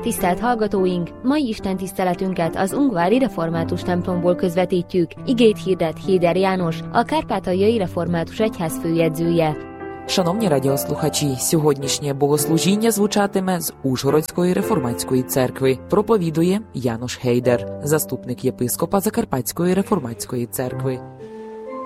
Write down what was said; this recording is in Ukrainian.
Tisztelt hallgatóink, mai istentiszteletünket az Ungvári Református templomból közvetítjük. Igét hirdet Héder János, a Kárpátaljai Református Egyház főjegyzője. Шановні радіослухачі, сьогоднішнє богослужіння звучатиме з Ужгородської реформатської церкви. Проповідує Янош Гейдер, заступник єпископа Закарпатської реформатської церкви.